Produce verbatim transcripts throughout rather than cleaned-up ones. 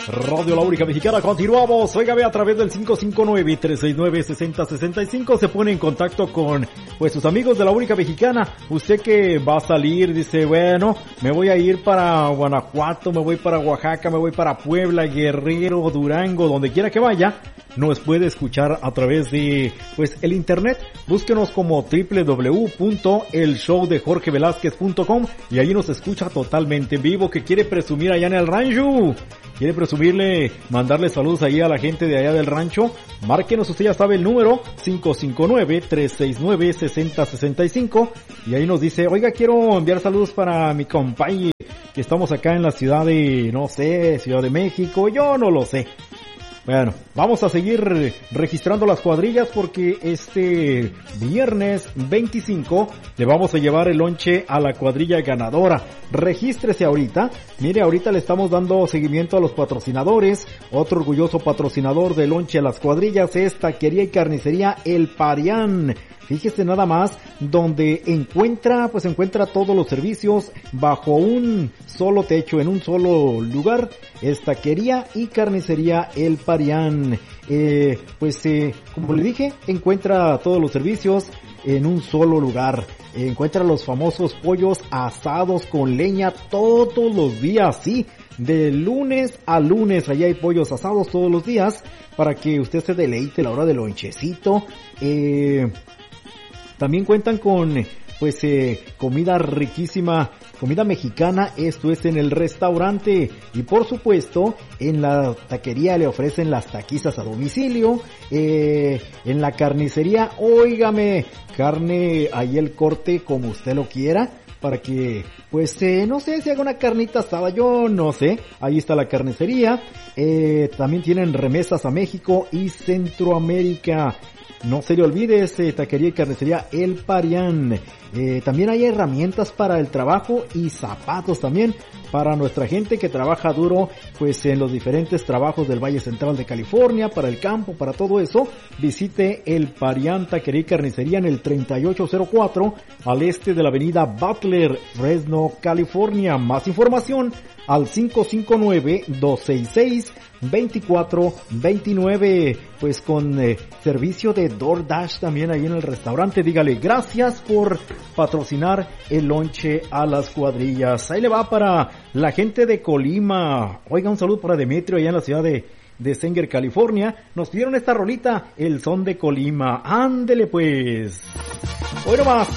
Radio La Única Mexicana, continuamos. Óigame, a través del cinco cinco nueve, tres seis nueve, seis cero seis cinco se pone en contacto con pues sus amigos de La Única Mexicana. Usted que va a salir, dice, bueno, me voy a ir para Guanajuato, me voy para Oaxaca, me voy para Puebla, Guerrero, Durango, donde quiera que vaya, nos puede escuchar a través de pues el internet. Búsquenos como doble u doble u doble u punto el show de jorge velázquez punto com y ahí nos escucha totalmente en vivo. Que quiere presumir allá en el rancho, quiere presumirle, mandarle saludos ahí a la gente de allá del rancho, márquenos, usted ya sabe el número cinco cinco nueve, tres seis nueve, seis cero seis cinco y ahí nos dice, oiga, quiero enviar saludos para mi compañero que estamos acá en la ciudad de, no sé, Ciudad de México, yo no lo sé. Bueno, vamos a seguir registrando las cuadrillas porque este viernes veinticinco le vamos a llevar el lonche a la cuadrilla ganadora. Regístrese ahorita. Mire, ahorita le estamos dando seguimiento a los patrocinadores. Otro orgulloso patrocinador de lonche a las cuadrillas es Taquería y Carnicería El Parián. Fíjese nada más, donde encuentra, pues encuentra todos los servicios bajo un solo techo, en un solo lugar. Es Taquería y Carnicería El Parián. Eh, pues eh, como le dije, encuentra todos los servicios en un solo lugar. Encuentra los famosos pollos asados con leña todos los días, sí. De lunes a lunes, allá hay pollos asados todos los días para que usted se deleite a la hora del lonchecito. Eh... También cuentan con, pues, eh, comida riquísima, comida mexicana, esto es en el restaurante. Y por supuesto, en la taquería le ofrecen las taquizas a domicilio. Eh, en la carnicería, óigame, carne, ahí el corte como usted lo quiera. Para que, pues, eh, no sé, si haga una carnita asada, yo no sé. Ahí está la carnicería. Eh, también tienen remesas a México y Centroamérica. No se le olvide ese Taquería y Carnicería El Parián. Eh, también hay herramientas para el trabajo y zapatos también para nuestra gente que trabaja duro, pues en los diferentes trabajos del Valle Central de California, para el campo, para todo eso. Visite El Parián Taquería y Carnicería en el treinta y ocho cero cuatro al este de la avenida Butler, Fresno, California. Más información al cinco cinco nueve, dos seis seis, dos cuatro dos nueve, pues con eh, servicio de DoorDash también ahí en el restaurante. Dígale gracias por patrocinar el lonche a las cuadrillas. Ahí le va para la gente de Colima. Oiga, un saludo para Demetrio allá en la ciudad de de Sanger, California. Nos pidieron esta rolita, El Son de Colima. Ándele pues. Hoy nomás.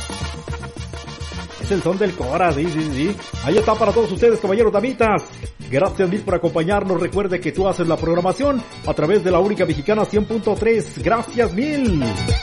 Es el son del Cora, sí, sí, sí. Ahí está para todos ustedes, caballeros, damitas. Gracias mil por acompañarnos. Recuerde que tú haces la programación a través de La Única Mexicana cien punto tres. Gracias mil.